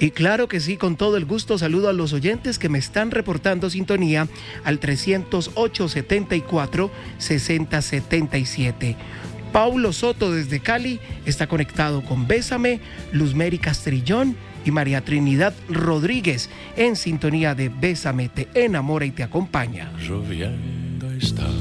Y claro que sí, con todo el gusto saludo a los oyentes que me están reportando sintonía al 308-74-6077. Paulo Soto desde Cali está conectado con Bésame, Luzmeri Castrillón y María Trinidad Rodríguez en sintonía de Bésame, te enamora y te acompaña. Lloviendo está